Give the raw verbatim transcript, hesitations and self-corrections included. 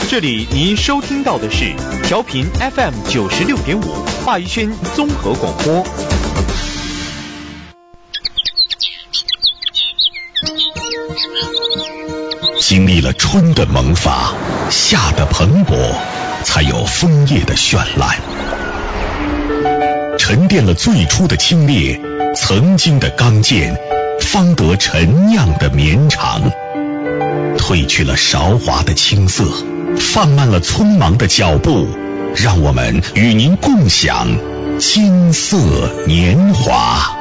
这里您收听到的是调频 F M 九十六点五华宜轩综合广播。 经历了春的萌发，夏的蓬勃，才有枫叶的绚烂。沉淀了最初的清冽，曾经的刚健，方得陈酿的绵长。褪去了韶华的青涩，放慢了匆忙的脚步，让我们与您共享金色年华。